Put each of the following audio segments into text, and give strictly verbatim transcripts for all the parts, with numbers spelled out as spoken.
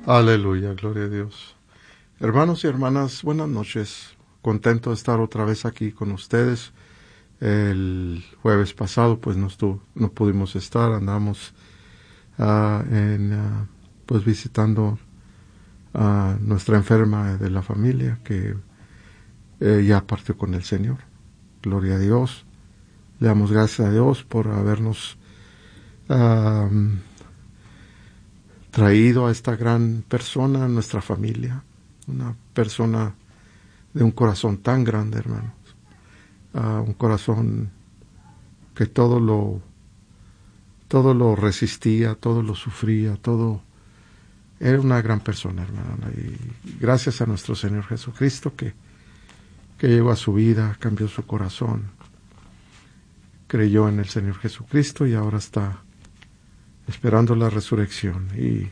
Aleluya, gloria a Dios. Hermanos y hermanas, buenas noches. Contento de estar otra vez aquí con ustedes. El jueves pasado pues no, estuvo, no pudimos estar, andamos uh, en, uh, pues visitando a nuestra enferma de la familia que eh, ya partió con el Señor. Gloria a Dios. Le damos gracias a Dios por habernos uh, traído a esta gran persona a nuestra familia. Una persona de un corazón tan grande, hermanos. Uh, un corazón que todo lo todo lo resistía, todo lo sufría, todo. Era una gran persona, hermano. Y gracias a nuestro Señor Jesucristo que, que llegó a su vida, cambió su corazón, creyó en el Señor Jesucristo y ahora está esperando la resurrección y,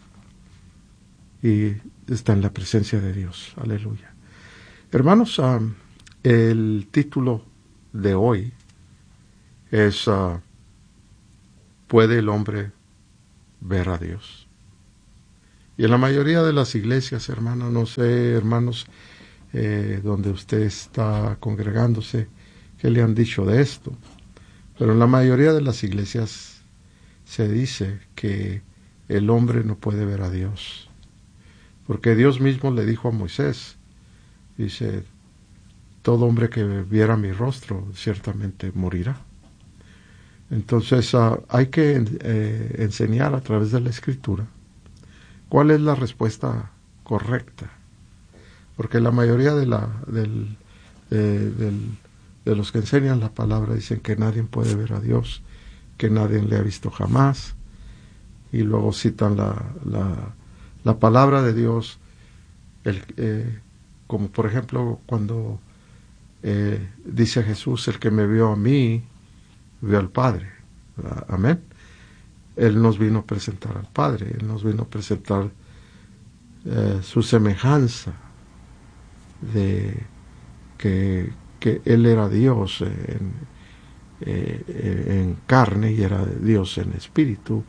y está en la presencia de Dios. Aleluya. Hermanos, um, el título de hoy es uh, ¿puede el hombre ver a Dios? Y en la mayoría de las iglesias, hermanos, no sé, hermanos, eh, donde usted está congregándose, ¿qué le han dicho de esto? Pero en la mayoría de las iglesias se dice que el hombre no puede ver a Dios. Porque Dios mismo le dijo a Moisés, dice, todo hombre que viera mi rostro ciertamente morirá. Entonces uh, hay que eh, enseñar a través de la Escritura cuál es la respuesta correcta. Porque la mayoría de, la, del, de, del, de los que enseñan la palabra dicen que nadie puede ver a Dios, que nadie le ha visto jamás. Y luego citan la, la, la palabra de Dios, el, eh, como por ejemplo cuando eh, dice Jesús, el que me vio a mí, vio al Padre. Amén. Él nos vino a presentar al Padre, Él nos vino a presentar eh, su semejanza de que, que Él era Dios en, eh, en carne y era Dios en espíritu.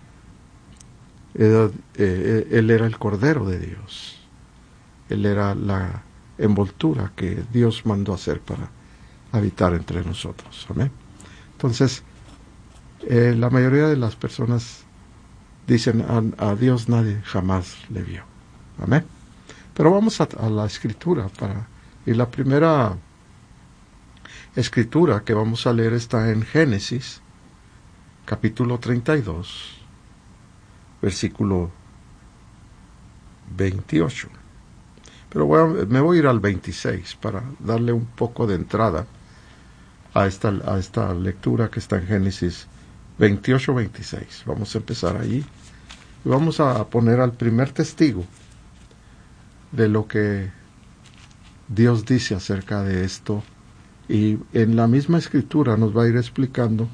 Era, eh, Él era el Cordero de Dios. Él era la envoltura que Dios mandó hacer para habitar entre nosotros. Amén. Entonces, Eh, la mayoría de las personas dicen a, a Dios nadie jamás le vio. Amén. Pero vamos a, a la escritura para y la primera escritura que vamos a leer está en Génesis capítulo treinta y dos versículo veintiocho. Pero voy a, me voy a ir al veintiséis para darle un poco de entrada a esta, a esta lectura que está en Génesis veintiocho veintiséis. Vamos a empezar allí y vamos a poner al primer testigo de lo que Dios dice acerca de esto, y en la misma escritura nos va a ir explicando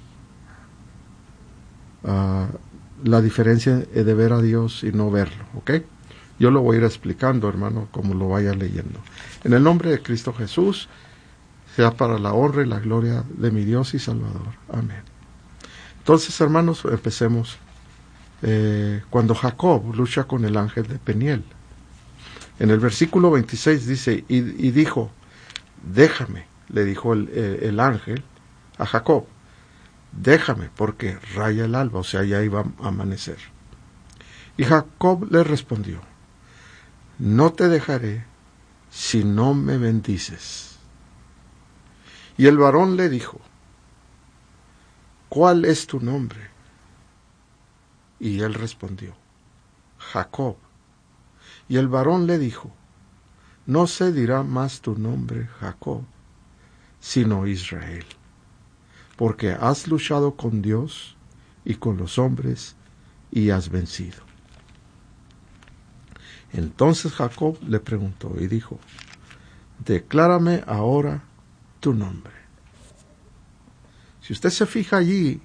uh, la diferencia de ver a Dios y no verlo, ¿ok? Yo lo voy a ir explicando, hermano, como lo vaya leyendo. En el nombre de Cristo Jesús, sea para la honra y la gloria de mi Dios y Salvador. Amén. Entonces, hermanos, empecemos. Eh, cuando Jacob lucha con el ángel de Peniel, en el versículo veintiséis dice, y, y dijo, déjame, le dijo el, eh, el ángel a Jacob, déjame, porque raya el alba, o sea, ya iba a amanecer. Y Jacob le respondió, no te dejaré si no me bendices. Y el varón le dijo, ¿cuál es tu nombre? Y él respondió, Jacob. Y el varón le dijo, no se dirá más tu nombre Jacob, sino Israel, porque has luchado con Dios y con los hombres y has vencido. Entonces Jacob le preguntó y dijo, declárame ahora tu nombre. Si usted se fija allí,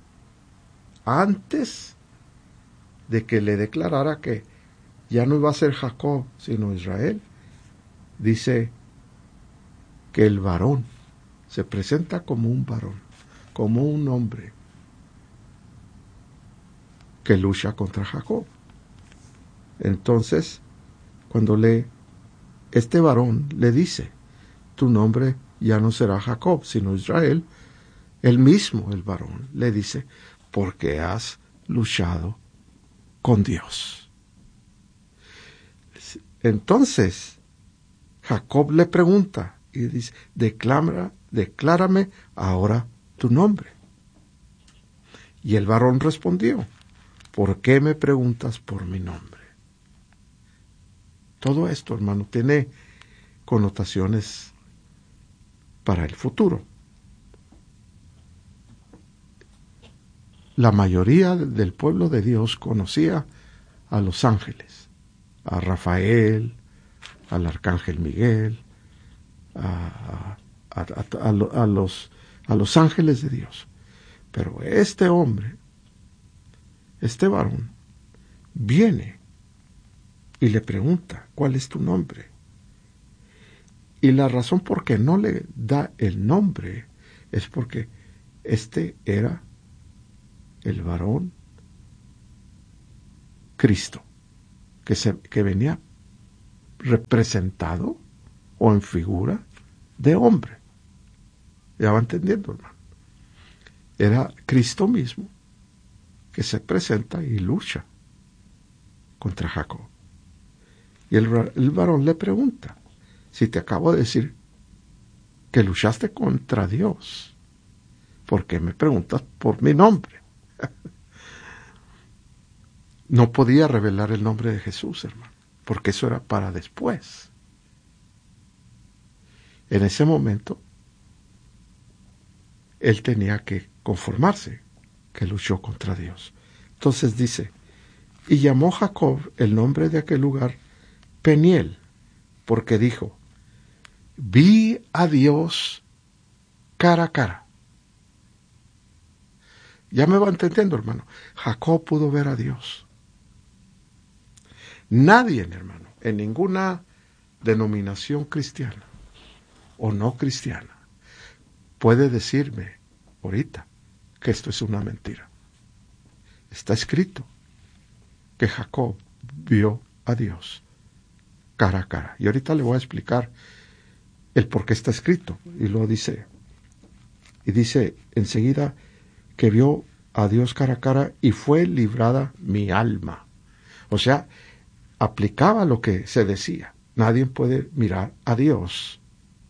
antes de que le declarara que ya no iba a ser Jacob, sino Israel, dice que el varón se presenta como un varón, como un hombre que lucha contra Jacob. Entonces, cuando lee, este varón le dice, tu nombre ya no será Jacob, sino Israel. Él mismo, el varón, le dice, porque has luchado con Dios. Entonces, Jacob le pregunta y dice, Declara, declárame ahora tu nombre. Y el varón respondió, ¿por qué me preguntas por mi nombre? Todo esto, hermano, tiene connotaciones para el futuro. La mayoría del pueblo de Dios conocía a los ángeles, a Rafael, al arcángel Miguel, a, a, a, a, a, los, a los ángeles de Dios. Pero este hombre, este varón, viene y le pregunta, ¿cuál es tu nombre? Y la razón por qué no le da el nombre es porque este era el varón Cristo, que, se, que venía representado o en figura de hombre. ¿Ya va entendiendo, hermano? Era Cristo mismo que se presenta y lucha contra Jacob. Y el, el varón le pregunta, si te acabo de decir que luchaste contra Dios, ¿por qué me preguntas por mi nombre? No podía revelar el nombre de Jesús, hermano, porque eso era para después. En ese momento, él tenía que conformarse, que luchó contra Dios. Entonces dice, y llamó Jacob el nombre de aquel lugar Peniel, porque dijo, vi a Dios cara a cara. Ya me va entendiendo, hermano. Jacob pudo ver a Dios. Nadie, hermano, en ninguna denominación cristiana o no cristiana puede decirme ahorita que esto es una mentira. Está escrito que Jacob vio a Dios cara a cara. Y ahorita le voy a explicar el por qué está escrito. Y lo dice, y dice enseguida que vio a Dios cara a cara y fue librada mi alma. O sea, aplicaba lo que se decía. Nadie puede mirar a Dios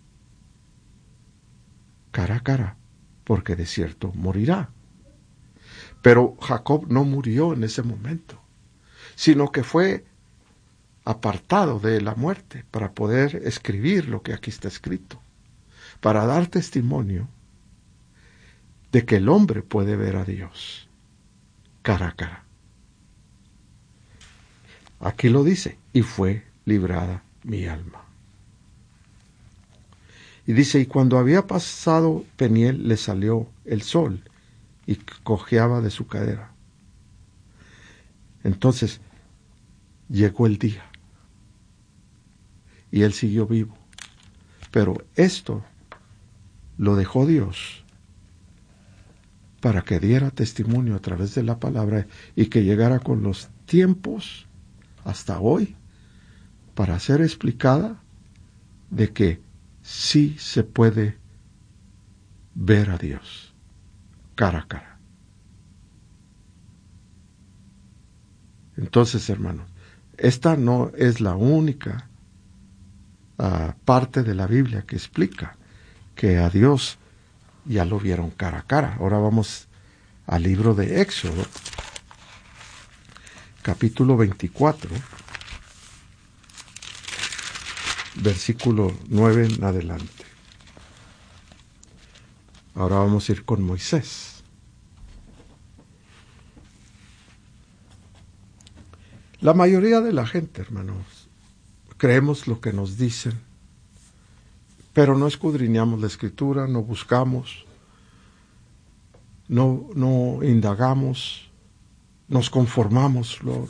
cara a cara, porque de cierto morirá. Pero Jacob no murió en ese momento, sino que fue apartado de la muerte para poder escribir lo que aquí está escrito, para dar testimonio de que el hombre puede ver a Dios cara a cara. Aquí lo dice, y fue librada mi alma. Y dice, y cuando había pasado Peniel, le salió el sol y cojeaba de su cadera. Entonces llegó el día y él siguió vivo. Pero esto lo dejó Dios para que diera testimonio a través de la palabra y que llegara con los tiempos hasta hoy para ser explicada de que sí se puede ver a Dios cara a cara. Entonces, hermanos, esta no es la única uh, parte de la Biblia que explica que a Dios ya lo vieron cara a cara. Ahora vamos al libro de Éxodo, capítulo veinticuatro, versículo nueve en adelante. Ahora vamos a ir con Moisés. La mayoría de la gente, hermanos, creemos lo que nos dicen, pero no escudriñamos la Escritura, no buscamos, no, no indagamos, nos conformamos luego.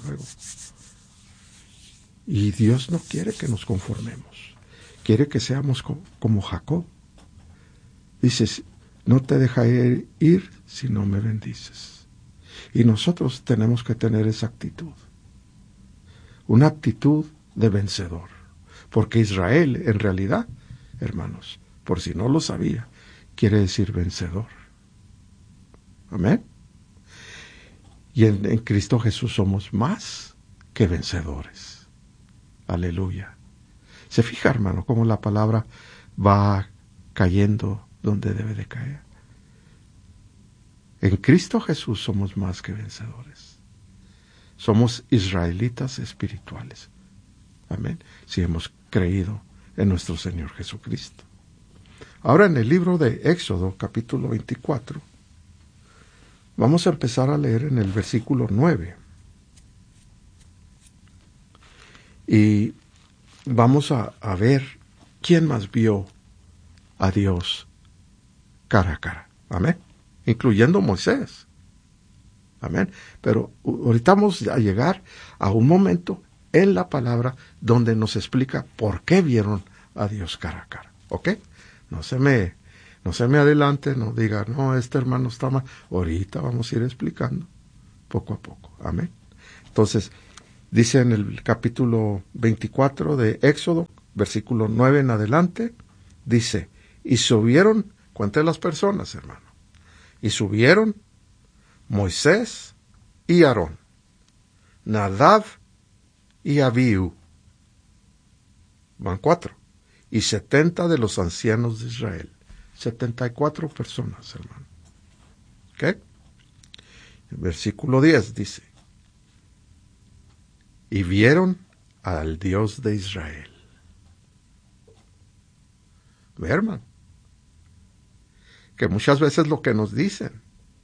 Y Dios no quiere que nos conformemos, quiere que seamos co- como Jacob. Dices, no te dejaré ir si no me bendices. Y nosotros tenemos que tener esa actitud. una actitud de vencedor. Porque Israel, en realidad, hermanos, por si no lo sabía, quiere decir vencedor. Amén. Y en, en Cristo Jesús somos más que vencedores. Aleluya. Se fija, hermano, cómo la palabra va cayendo donde debe de caer. En Cristo Jesús somos más que vencedores. Somos israelitas espirituales. Amén. Si hemos creído en nuestro Señor Jesucristo. Ahora en el libro de Éxodo, capítulo veinticuatro, vamos a empezar a leer en el versículo nueve. Y vamos a, a ver quién más vio a Dios cara a cara. Amén. Incluyendo Moisés. Amén. Pero ahorita vamos a llegar a un momento en la palabra donde nos explica por qué vieron a Dios cara a cara. ¿Ok? No se me, no se me adelante, no diga, no, este hermano está mal. Ahorita vamos a ir explicando poco a poco. Amén. Entonces, dice en el capítulo veinticuatro de Éxodo, versículo nueve en adelante, dice, y subieron, cuente las personas, hermano, y subieron Moisés y Aarón, Nadab y Abiú, van cuatro, y setenta de los ancianos de Israel, setenta y cuatro personas, hermano. ¿Ok? El versículo diez dice, y vieron al Dios de Israel. Ve, hermano, que muchas veces lo que nos dicen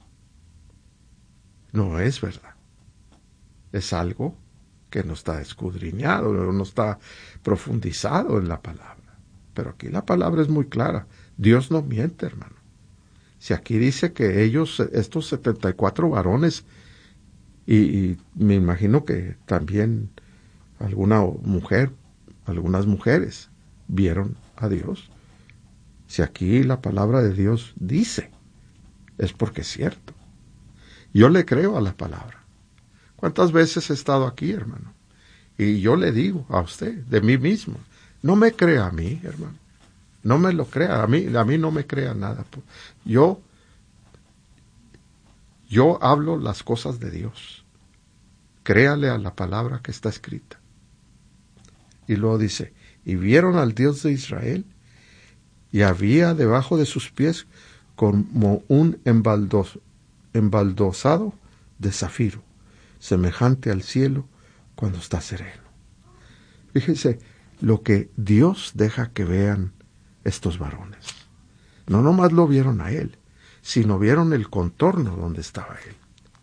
no es verdad. Es algo que no está escudriñado, no está profundizado en la palabra. Pero aquí la palabra es muy clara. Dios no miente, hermano. Si aquí dice que ellos, estos setenta y cuatro varones, y, y me imagino que también alguna mujer, algunas mujeres, vieron a Dios. Si aquí la palabra de Dios dice, es porque es cierto. Yo le creo a la palabra. ¿Cuántas veces he estado aquí, hermano? Y yo le digo a usted, de mí mismo, no me crea a mí, hermano. No me lo crea, a mí, a mí no me crea nada. Yo, yo hablo las cosas de Dios. Créale a la palabra que está escrita. Y luego dice, y vieron al Dios de Israel, y había debajo de sus pies como un embaldos, embaldosado de zafiro, semejante al cielo cuando está sereno. Fíjense lo que Dios deja que vean estos varones. No nomás lo vieron a él, sino vieron el contorno donde estaba él.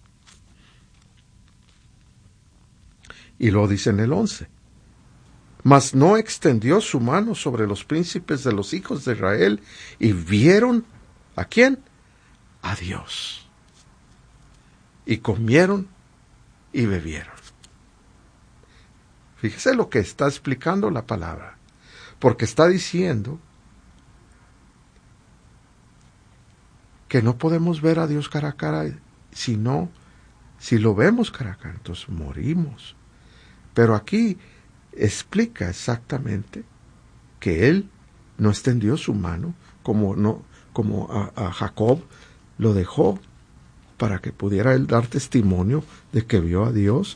Y lo dice en el once. Mas no extendió su mano sobre los príncipes de los hijos de Israel, y vieron, ¿a quién? A Dios. Y comieron y bebieron. Fíjese lo que está explicando la palabra, porque está diciendo que no podemos ver a Dios cara a cara, sino si lo vemos cara a cara, entonces morimos. Pero aquí explica exactamente que él no extendió su mano como, no, como a, a Jacob lo dejó para que pudiera él dar testimonio de que vio a Dios,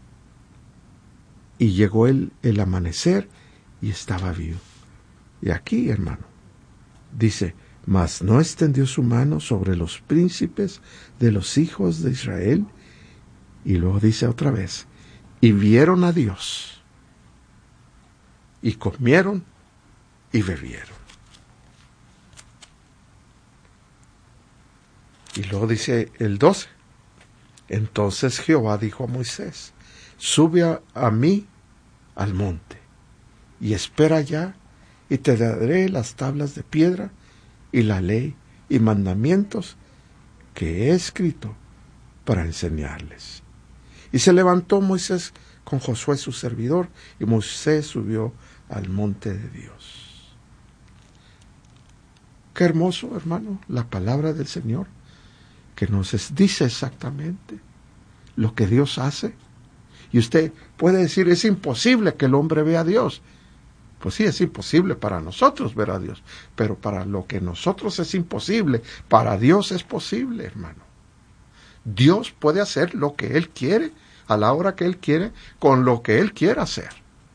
y llegó el, el amanecer y estaba vivo. Y aquí, hermano, dice, mas no extendió su mano sobre los príncipes de los hijos de Israel, y luego dice otra vez, y vieron a Dios, y comieron y bebieron. Y luego dice el doce, entonces Jehová dijo a Moisés, sube a, a mí al monte, y espera allá, y te daré las tablas de piedra, y la ley y mandamientos que he escrito para enseñarles. Y se levantó Moisés con Josué su servidor, y Moisés subió al monte de Dios. Qué hermoso, hermano, la palabra del Señor, que nos dice exactamente lo que Dios hace Y usted puede decir, es imposible que el hombre vea a Dios. Pues sí, es imposible para nosotros ver a Dios, pero para lo que nosotros es imposible, para Dios es posible, hermano. Dios puede hacer lo que Él quiere, a la hora que Él quiere, con lo que Él quiera hacer.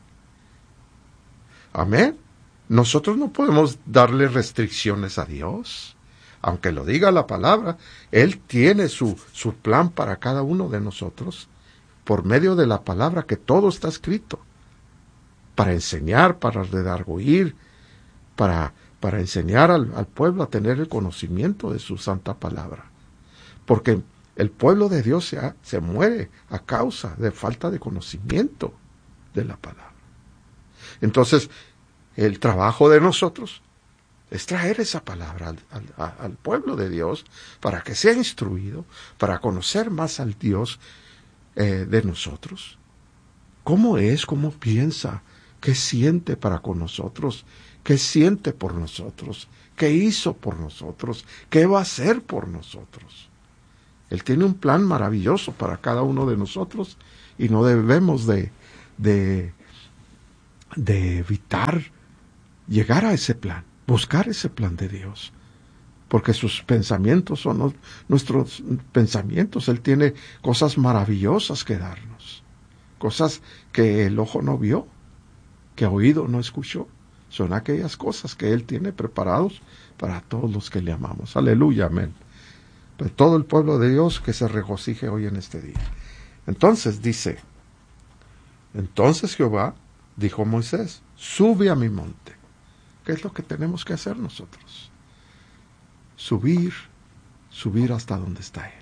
Amén. Nosotros no podemos darle restricciones a Dios. Aunque lo diga la palabra, Él tiene su, su plan para cada uno de nosotros, por medio de la palabra, que todo está escrito. Para enseñar, para redarguir, para, para enseñar al, al pueblo a tener el conocimiento de su santa palabra. Porque el pueblo de Dios se, ha, se muere a causa de falta de conocimiento de la palabra. Entonces, el trabajo de nosotros es traer esa palabra al, al, al pueblo de Dios para que sea instruido, para conocer más al Dios eh, de nosotros. ¿Cómo es? ¿Cómo piensa? ¿Qué siente para con nosotros? ¿Qué siente por nosotros? ¿Qué hizo por nosotros? ¿Qué va a hacer por nosotros? Él tiene un plan maravilloso para cada uno de nosotros y no debemos de, de, de evitar llegar a ese plan, buscar ese plan de Dios, porque sus pensamientos son nuestros pensamientos. Él tiene cosas maravillosas que darnos, cosas que el ojo no vio, que oído no escuchó. Son aquellas cosas que Él tiene preparados para todos los que le amamos. Aleluya, amén. Pues todo el pueblo de Dios que se regocije hoy en este día. Entonces dice, entonces Jehová dijo a Moisés, sube a mi monte. ¿Qué es lo que tenemos que hacer nosotros? Subir, subir hasta donde está Él.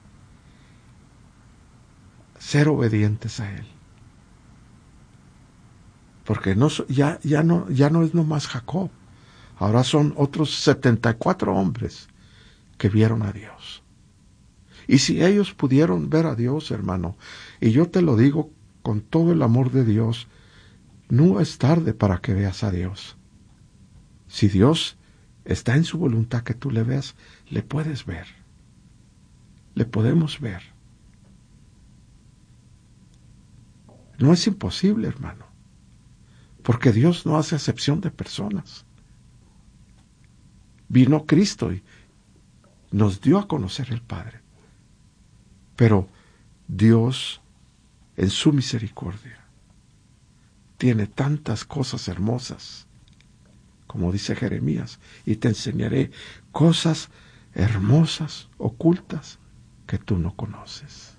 Ser obedientes a Él. Porque no, ya, ya, no, ya no es nomás Jacob. Ahora son otros setenta y cuatro hombres que vieron a Dios. Y si ellos pudieron ver a Dios, hermano, y yo te lo digo con todo el amor de Dios, no es tarde para que veas a Dios. Si Dios está en su voluntad que tú le veas, le puedes ver. Le podemos ver. No es imposible, hermano, porque Dios no hace acepción de personas. Vino Cristo y nos dio a conocer el Padre. Pero Dios, en su misericordia, tiene tantas cosas hermosas, como dice Jeremías, y te enseñaré cosas hermosas, ocultas, que tú no conoces.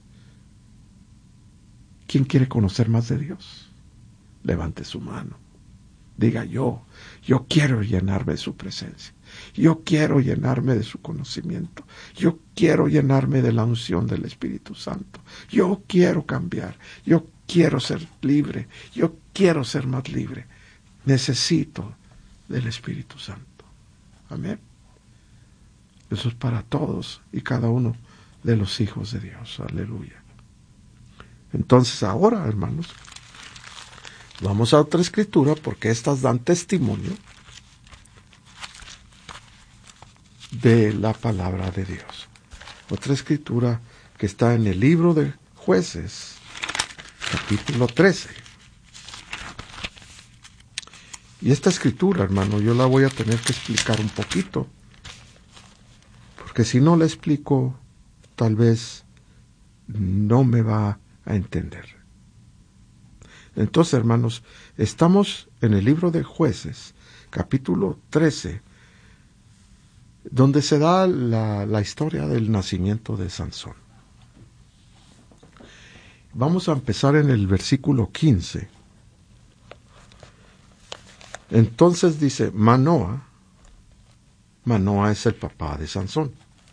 ¿Quién quiere conocer más de Dios? Levante su mano. Diga yo, yo quiero llenarme de su presencia. Yo quiero llenarme de su conocimiento. Yo quiero llenarme de la unción del Espíritu Santo. Yo quiero cambiar. Yo quiero ser libre. Yo quiero ser más libre. Necesito del Espíritu Santo. Amén. Eso es para todos y cada uno de los hijos de Dios. Aleluya. Entonces ahora, hermanos, vamos a otra escritura porque estas dan testimonio de la palabra de Dios. Otra escritura que está en el libro de Jueces, capítulo trece. Y esta escritura, hermano, yo la voy a tener que explicar un poquito, porque si no la explico, tal vez no me va a entender. Entonces, hermanos, estamos en el libro de Jueces, capítulo trece, donde se da la, la historia del nacimiento de Sansón. Vamos a empezar en el versículo quince. Entonces dice, Manoa, Manoa es el papá de Sansón.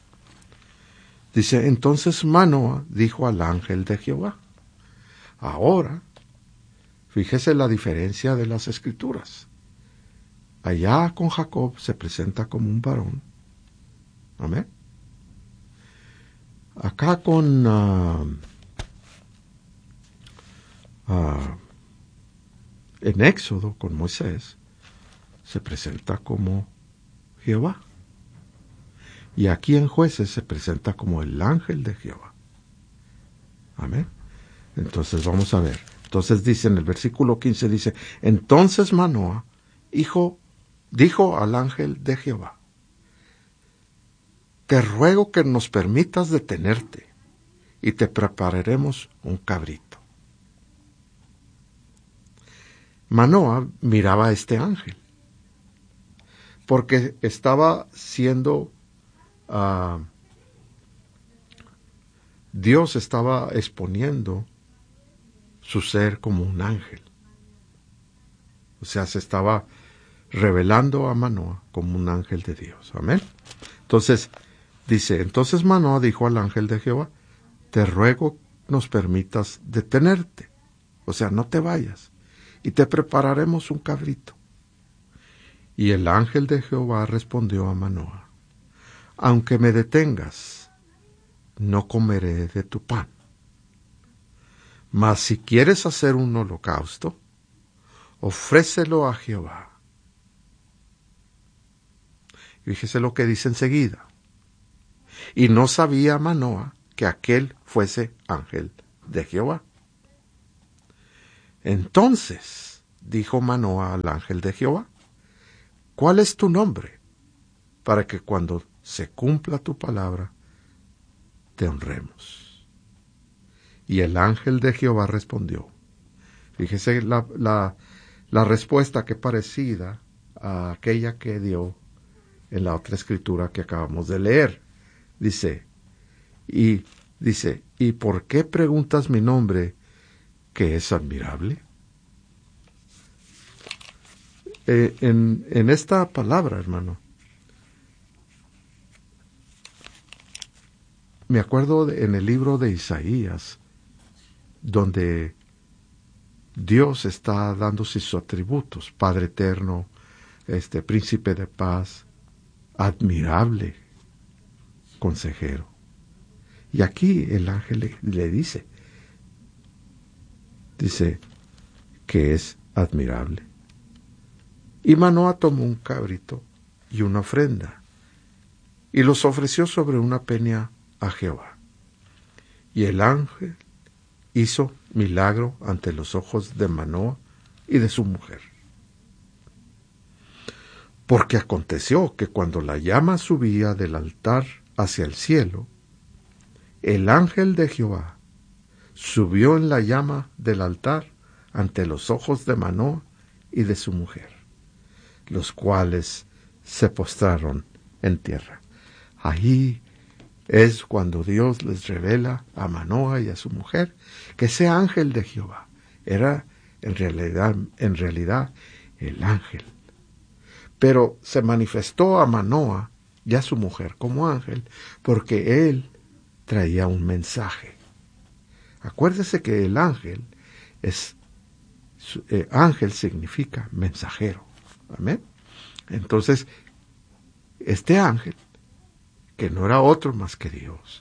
Dice, entonces Manoa dijo al ángel de Jehová, ahora, fíjese la diferencia de las escrituras. Allá con Jacob se presenta como un varón. Amén. Acá con uh, uh, en Éxodo con Moisés se presenta como Jehová. Y aquí en Jueces se presenta como el ángel de Jehová. Amén. Entonces vamos a ver. Entonces dice en el versículo quince, dice, entonces Manoah, hijo, dijo al ángel de Jehová, te ruego que nos permitas detenerte y te prepararemos un cabrito. Manoah miraba a este ángel, porque estaba siendo, uh, Dios estaba exponiendo su ser como un ángel. O sea, se estaba revelando a Manoah como un ángel de Dios. Amén. Entonces, dice, entonces Manoah dijo al ángel de Jehová, te ruego nos permitas detenerte. O sea, no te vayas. Y te prepararemos un cabrito. Y el ángel de Jehová respondió a Manoah, aunque me detengas, no comeré de tu pan. Mas si quieres hacer un holocausto, ofrécelo a Jehová. Y fíjese lo que dice enseguida. Y no sabía Manoah que aquel fuese ángel de Jehová. Entonces dijo Manoah al ángel de Jehová, ¿cuál es tu nombre? Para que cuando se cumpla tu palabra, te honremos. Y el ángel de Jehová respondió. Fíjese la, la, la respuesta que parecida a aquella que dio en la otra escritura que acabamos de leer. Dice, y dice, ¿y por qué preguntas mi nombre, que es admirable? Eh, en, en esta palabra, hermano, me acuerdo de, en el libro de Isaías, donde Dios está dando sus atributos, Padre eterno, este príncipe de paz, admirable, consejero. Y aquí el ángel le, le dice, dice que es admirable. Y Manoah tomó un cabrito y una ofrenda, y los ofreció sobre una peña a Jehová. Y el ángel hizo milagro ante los ojos de Manoah y de su mujer. Porque aconteció que cuando la llama subía del altar hacia el cielo, el ángel de Jehová subió en la llama del altar ante los ojos de Manoah y de su mujer, los cuales se postraron en tierra. Ahí es cuando Dios les revela a Manoah y a su mujer que ese ángel de Jehová era en realidad, en realidad el ángel. Pero se manifestó a Manoah y a su mujer como ángel porque él traía un mensaje. Acuérdese que el ángel es eh, ángel significa mensajero. Amén. Entonces, este ángel, que no era otro más que Dios,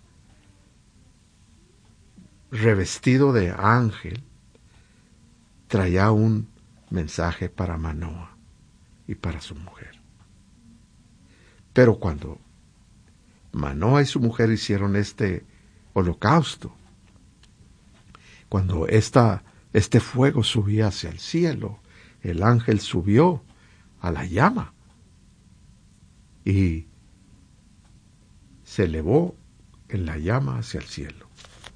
revestido de ángel, traía un mensaje para Manoah y para su mujer. Pero cuando Manoah y su mujer hicieron este holocausto, cuando esta, este fuego subía hacia el cielo, el ángel subió a la llama y se elevó en la llama hacia el cielo.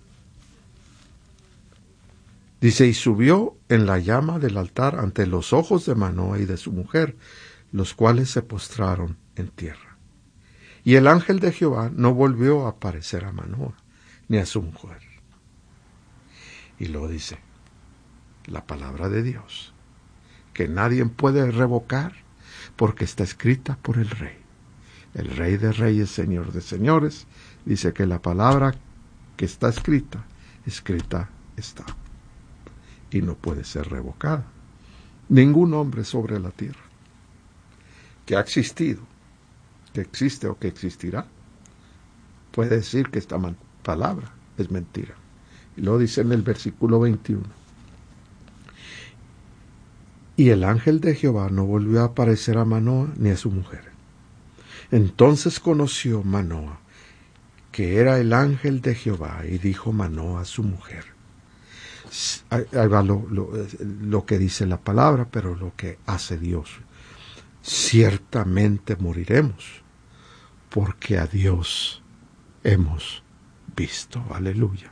Dice, y subió en la llama del altar ante los ojos de Manoah y de su mujer, los cuales se postraron en tierra. Y el ángel de Jehová no volvió a aparecer a Manoah ni a su mujer. Y luego dice, la palabra de Dios, que nadie puede revocar, porque está escrita por el Rey. El Rey de Reyes, Señor de Señores, dice que la palabra que está escrita, escrita está. Y no puede ser revocada. Ningún hombre sobre la tierra que ha existido, que existe o que existirá, puede decir que esta palabra es mentira. Y lo dice en el versículo veintiuno. Y el ángel de Jehová no volvió a aparecer a Manoah ni a su mujer. Entonces conoció Manoah que era el ángel de Jehová, y dijo Manoah a su mujer, ahí, ahí va lo, lo, lo que dice la palabra, pero lo que hace Dios. Ciertamente moriremos, porque a Dios hemos visto. Aleluya.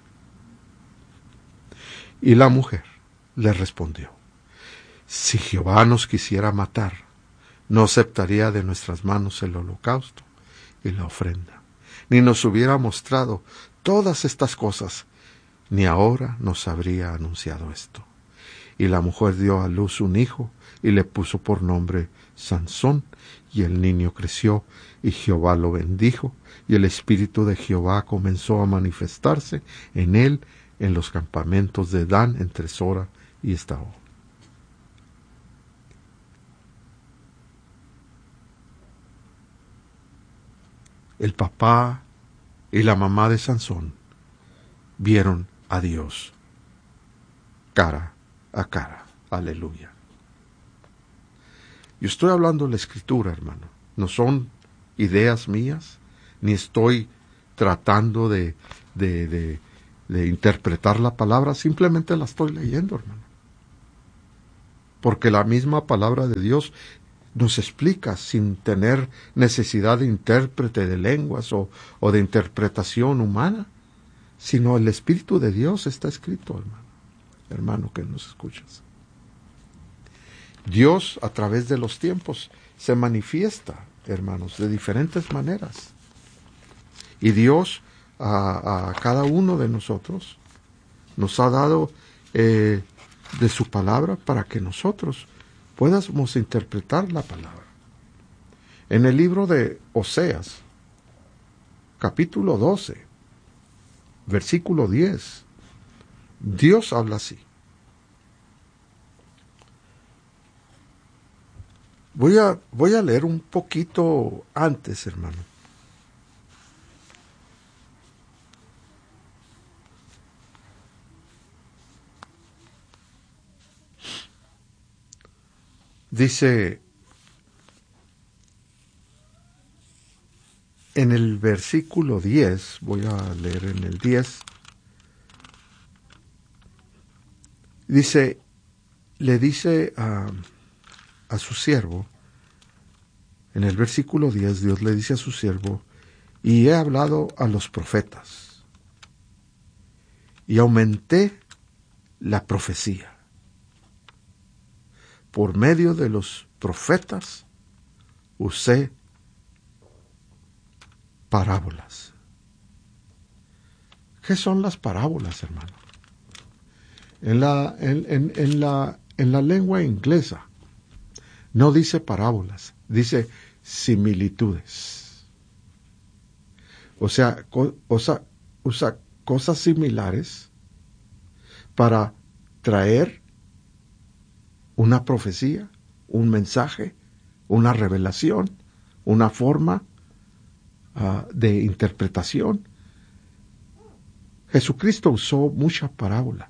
Y la mujer le respondió: si Jehová nos quisiera matar, no aceptaría de nuestras manos el holocausto y la ofrenda, ni nos hubiera mostrado todas estas cosas, ni ahora nos habría anunciado esto. Y la mujer dio a luz un hijo, y le puso por nombre Sansón, y el niño creció, y Jehová lo bendijo, y el espíritu de Jehová comenzó a manifestarse en él en los campamentos de Dan entre Sora y Estaol. El papá y la mamá de Sansón vieron a Dios cara a cara. Aleluya. Yo estoy hablando de la Escritura, hermano. No son ideas mías, ni estoy tratando de, de, de, de interpretar la palabra, simplemente la estoy leyendo, hermano. Porque la misma palabra de Dios nos explica sin tener necesidad de intérprete de lenguas o, o de interpretación humana, sino el Espíritu de Dios está escrito, hermano. Hermano que nos escuchas. Dios a través de los tiempos se manifiesta, hermanos, de diferentes maneras. Y Dios a, a cada uno de nosotros nos ha dado eh, de su palabra para que nosotros podamos interpretar la palabra. En el libro de Oseas, capítulo doce, versículo diez, Dios habla así. Voy a, voy a leer un poquito antes, hermano. Dice en el versículo diez, voy a leer en el diez, dice, le dice a, a su siervo, en el versículo diez, Dios le dice a su siervo, y he hablado a los profetas, y aumenté la profecía. Por medio de los profetas usé parábolas. ¿Qué son las parábolas, hermano? En la, en, en, en la, en la lengua inglesa no dice parábolas, dice similitudes. O sea, co, o sea, usa cosas similares para traer una profecía, un mensaje, una revelación, una forma uh, de interpretación. Jesucristo usó mucha parábola,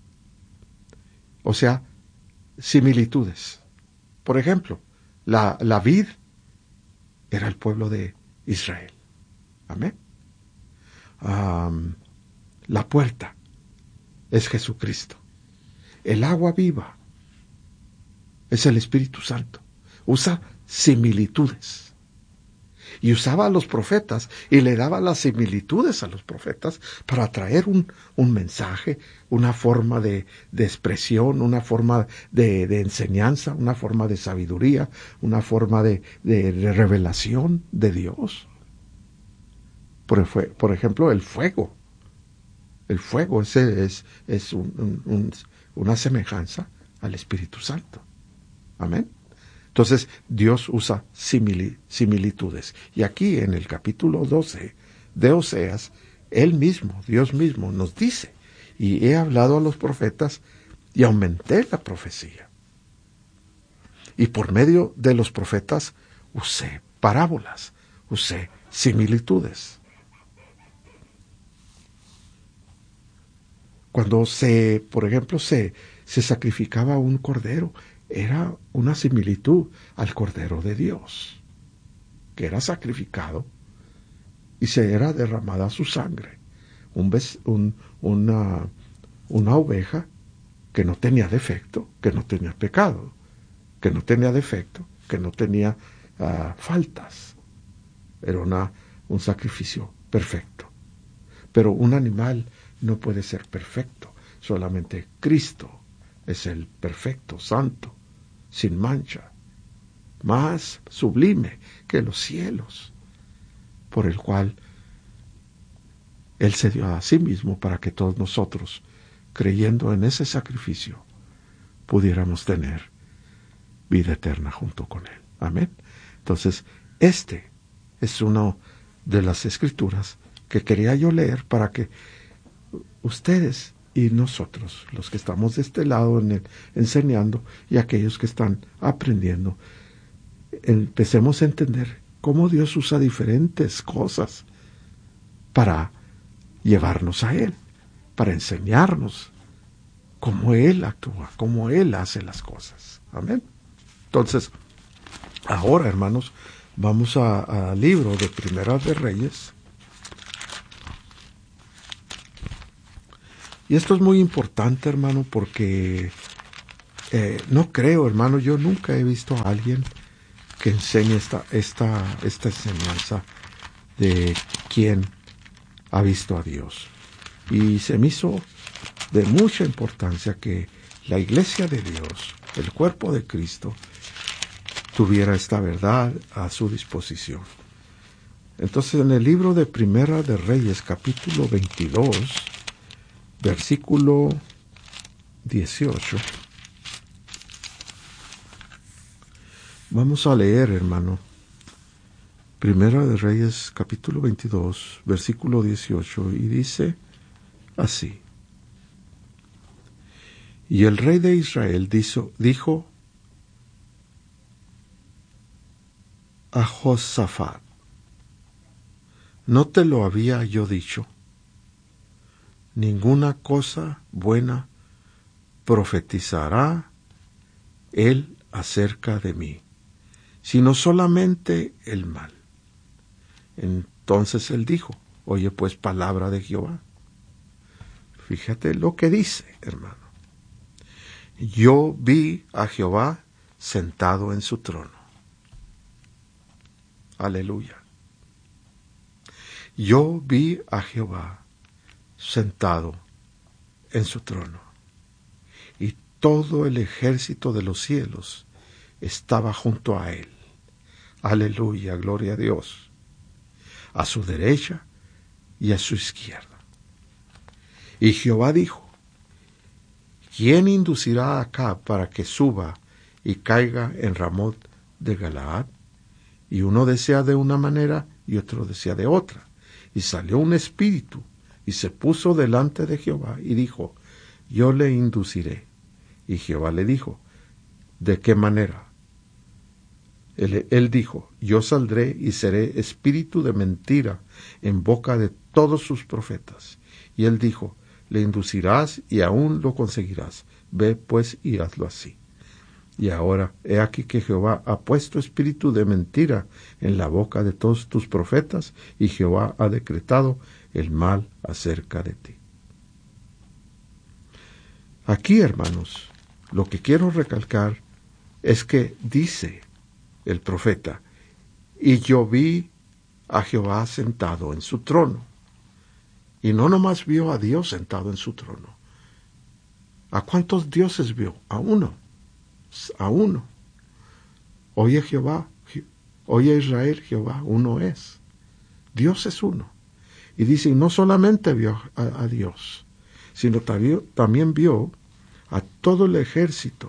o sea, similitudes. Por ejemplo, la, la vid era el pueblo de Israel. Amén. Um, la puerta es Jesucristo. El agua viva es el Espíritu Santo. Usa similitudes. Y usaba a los profetas y le daba las similitudes a los profetas para traer un, un mensaje, una forma de, de expresión, una forma de, de enseñanza, una forma de sabiduría, una forma de, de, de revelación de Dios. Por, por ejemplo, el fuego. El fuego ese es, es un, un, un, una semejanza al Espíritu Santo. Amén. Entonces, Dios usa simili, similitudes. Y aquí en el capítulo doce de Oseas, Él mismo, Dios mismo, nos dice, y he hablado a los profetas y aumenté la profecía. Y por medio de los profetas usé parábolas, usé similitudes. Cuando se, por ejemplo, se, se sacrificaba un cordero, era una similitud al Cordero de Dios, que era sacrificado y se era derramada su sangre. Un, un, una, una oveja que no tenía defecto, que no tenía pecado, que no tenía defecto, que no tenía uh, faltas. Era una, un sacrificio perfecto. Pero un animal no puede ser perfecto. Solamente Cristo es el perfecto, santo, sin mancha, más sublime que los cielos, por el cual Él se dio a sí mismo para que todos nosotros, creyendo en ese sacrificio, pudiéramos tener vida eterna junto con Él. Amén. Entonces, este es una de las escrituras que quería yo leer para que ustedes y nosotros, los que estamos de este lado en el, enseñando, y aquellos que están aprendiendo, empecemos a entender cómo Dios usa diferentes cosas para llevarnos a Él, para enseñarnos cómo Él actúa, cómo Él hace las cosas. Amén. Entonces, ahora, hermanos, vamos al libro de Primera de Reyes. Y esto es muy importante, hermano, porque eh, no creo, hermano, yo nunca he visto a alguien que enseñe esta, esta, esta enseñanza de quién ha visto a Dios. Y se me hizo de mucha importancia que la iglesia de Dios, el cuerpo de Cristo, tuviera esta verdad a su disposición. Entonces, en el libro de Primera de Reyes, capítulo veintidós, versículo dieciocho, vamos a leer, hermano, Primera de Reyes, capítulo veintidós, versículo dieciocho, y dice así: Y el rey de Israel dijo, dijo a Josafat: ¿no te lo había yo dicho? Ninguna cosa buena profetizará él acerca de mí, sino solamente el mal. Entonces él dijo: oye pues palabra de Jehová. Fíjate lo que dice, hermano. Yo vi a Jehová sentado en su trono. Aleluya. Yo vi a Jehová sentado en su trono, y todo el ejército de los cielos estaba junto a él. Aleluya, gloria a Dios. A su derecha y a su izquierda. Y Jehová dijo: ¿quién inducirá a Acab para que suba y caiga en Ramot de Galaad? Y uno desea de una manera y otro desea de otra. Y salió un espíritu y se puso delante de Jehová y dijo: yo le induciré. Y Jehová le dijo: ¿de qué manera? Él, él dijo: yo saldré y seré espíritu de mentira en boca de todos sus profetas. Y él dijo: le inducirás y aún lo conseguirás. Ve pues y hazlo así. Y ahora, he aquí que Jehová ha puesto espíritu de mentira en la boca de todos tus profetas, y Jehová ha decretado el mal acerca de ti. Aquí, hermanos, lo que quiero recalcar es que dice el profeta: y yo vi a Jehová sentado en su trono. Y no nomás vio a Dios sentado en su trono. ¿A cuántos dioses vio? A uno. A uno. Oye Jehová, oye Israel, Jehová uno es. Dios es uno. Y dice, y no solamente vio a, a Dios, sino también, también vio a todo el ejército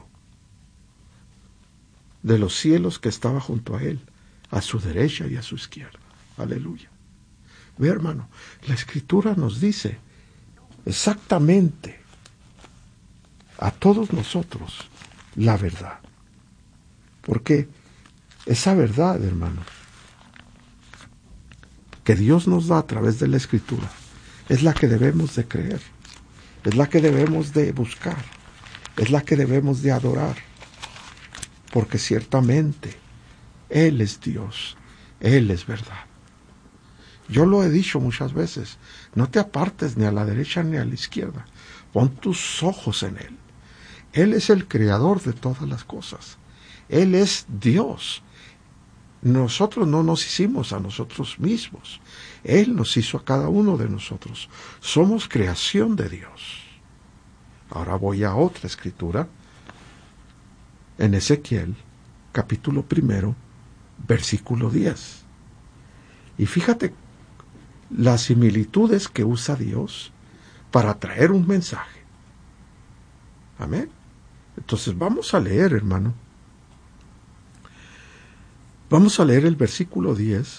de los cielos que estaba junto a él, a su derecha y a su izquierda. Aleluya. Ve, hermano, la Escritura nos dice exactamente a todos nosotros la verdad. Porque esa verdad, hermano, que Dios nos da a través de la Escritura, es la que debemos de creer, es la que debemos de buscar, es la que debemos de adorar. Porque ciertamente Él es Dios, Él es verdad. Yo lo he dicho muchas veces: no te apartes ni a la derecha ni a la izquierda. Pon tus ojos en Él. Él es el creador de todas las cosas. Él es Dios. Nosotros no nos hicimos a nosotros mismos. Él nos hizo a cada uno de nosotros. Somos creación de Dios. Ahora voy a otra escritura. En Ezequiel, capítulo primero, versículo diez. Y fíjate las similitudes que usa Dios para traer un mensaje. Amén. Entonces vamos a leer, hermano. Vamos a leer el versículo diez.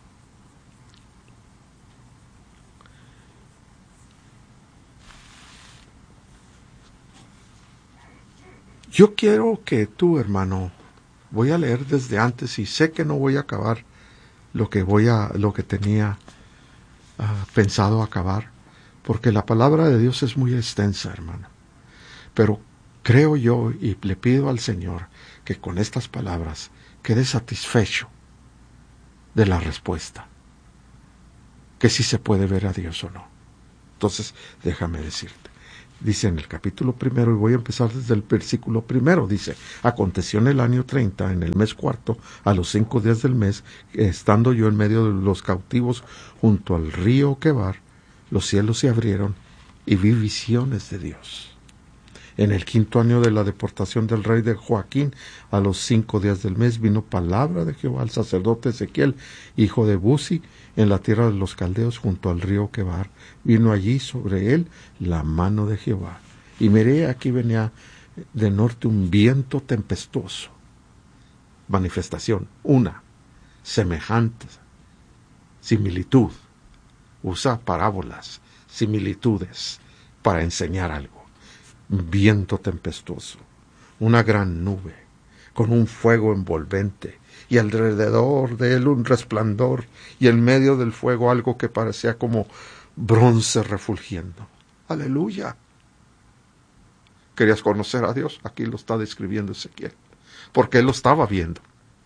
Yo quiero que tú, hermano, voy a leer desde antes y sé que no voy a acabar lo que voy a, lo que tenía uh, pensado acabar, porque la palabra de Dios es muy extensa, hermano. Pero creo yo y le pido al Señor que con estas palabras quede satisfecho de la respuesta, que si se puede ver a Dios o no. Entonces, déjame decirte. Dice en el capítulo primero, y voy a empezar desde el versículo primero, dice: aconteció en el año treinta, en el mes cuarto, a los cinco días del mes, estando yo en medio de los cautivos junto al río Quebar, los cielos se abrieron y vi visiones de Dios. En el quinto año de la deportación del rey de Joaquín, a los cinco días del mes, vino palabra de Jehová al sacerdote Ezequiel, hijo de Buzi, en la tierra de los caldeos, junto al río Quebar. Vino allí sobre él la mano de Jehová. Y miré, aquí venía de norte un viento tempestuoso. Manifestación, una, semejante, similitud. Usa parábolas, similitudes, para enseñar algo. Un viento tempestuoso, una gran nube, con un fuego envolvente, y alrededor de él un resplandor, y en medio del fuego algo que parecía como bronce refulgiendo. ¡Aleluya! ¿Querías conocer a Dios? Aquí lo está describiendo Ezequiel, porque él lo estaba viendo.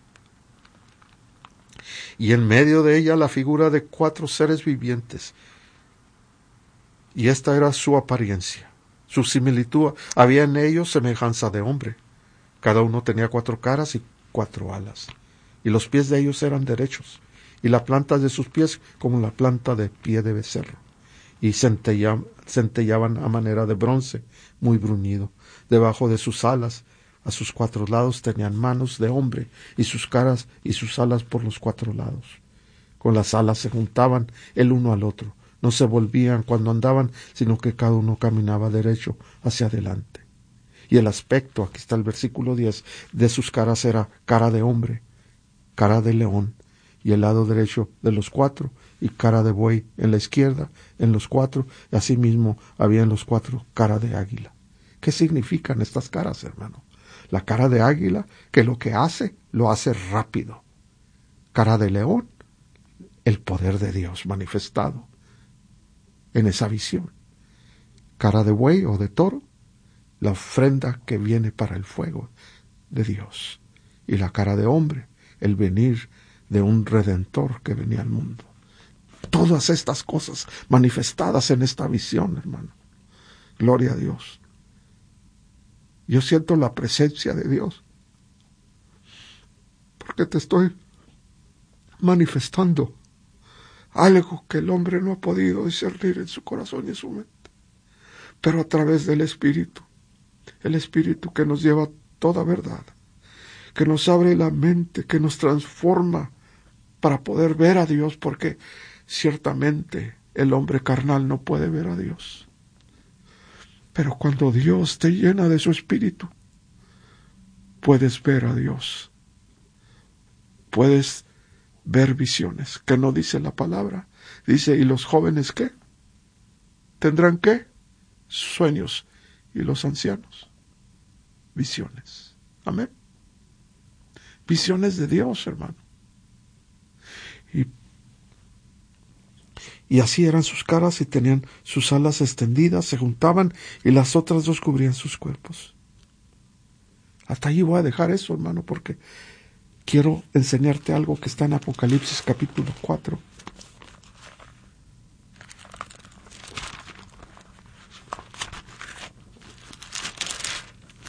Y en medio de ella la figura de cuatro seres vivientes, y esta era su apariencia. Su similitud, había en ellos semejanza de hombre. Cada uno tenía cuatro caras y cuatro alas, y los pies de ellos eran derechos, y la planta de sus pies como la planta de pie de becerro, y centellaban, centellaban a manera de bronce, muy bruñido. Debajo de sus alas, a sus cuatro lados, tenían manos de hombre, y sus caras y sus alas por los cuatro lados. Con las alas se juntaban el uno al otro. No se volvían cuando andaban, sino que cada uno caminaba derecho hacia adelante. Y el aspecto, aquí está el versículo diez, de sus caras era cara de hombre, cara de león, y el lado derecho de los cuatro, y cara de buey en la izquierda, en los cuatro, y asimismo había en los cuatro cara de águila. ¿Qué significan estas caras, hermano? La cara de águila, que lo que hace, lo hace rápido. Cara de león, el poder de Dios manifestado en esa visión. Cara de buey o de toro, la ofrenda que viene para el fuego de Dios. Y la cara de hombre, el venir de un redentor que venía al mundo. Todas estas cosas manifestadas en esta visión, hermano. Gloria a Dios. Yo siento la presencia de Dios, porque te estoy manifestando algo que el hombre no ha podido discernir en su corazón y en su mente, pero a través del Espíritu, el Espíritu que nos lleva a toda verdad, que nos abre la mente, que nos transforma para poder ver a Dios, porque ciertamente el hombre carnal no puede ver a Dios. Pero cuando Dios te llena de su Espíritu, puedes ver a Dios. Puedes ver visiones, que no dice la palabra. Dice, ¿y los jóvenes qué? ¿Tendrán qué? Sueños. ¿Y los ancianos? Visiones. Amén. Visiones de Dios, hermano. Y, y así eran sus caras y tenían sus alas extendidas, se juntaban y las otras dos cubrían sus cuerpos. Hasta ahí voy a dejar eso, hermano, porque quiero enseñarte algo que está en Apocalipsis capítulo cuatro.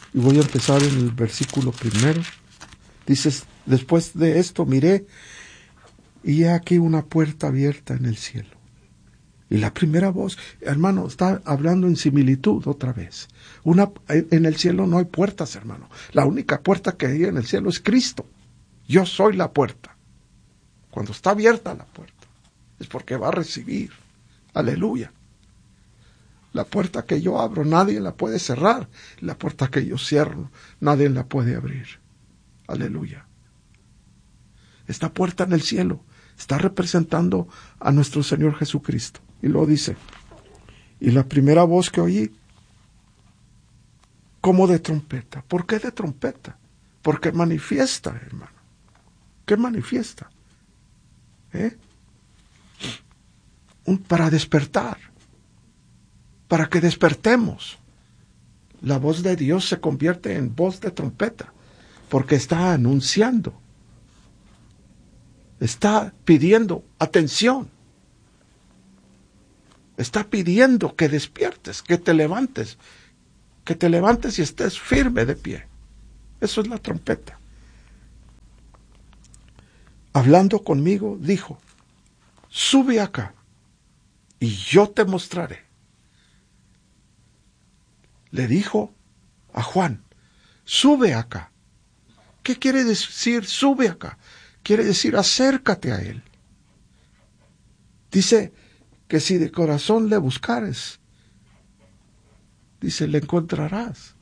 Y voy a empezar en el versículo primero. Dices, después de esto miré, y he aquí una puerta abierta en el cielo. Y la primera voz, hermano, está hablando en similitud otra vez. Una, en el cielo no hay puertas, hermano. La única puerta que hay en el cielo es Cristo. Yo soy la puerta. Cuando está abierta la puerta, es porque va a recibir. Aleluya. La puerta que yo abro, nadie la puede cerrar. La puerta que yo cierro, nadie la puede abrir. Aleluya. Esta puerta en el cielo está representando a nuestro Señor Jesucristo. Y luego dice, y la primera voz que oí, como de trompeta. ¿Por qué de trompeta? Porque manifiesta, hermano. ¿Qué manifiesta? ¿Eh? Un, para despertar. Para que despertemos. La voz de Dios se convierte en voz de trompeta. Porque está anunciando. Está pidiendo atención. Está pidiendo que despiertes, que te levantes, que te levantes y estés firme de pie. Eso es la trompeta. Hablando conmigo, dijo, sube acá y yo te mostraré. Le dijo a Juan, sube acá. ¿Qué quiere decir sube acá? Quiere decir acércate a él. Dice que si de corazón le buscares, dice, le encontrarás.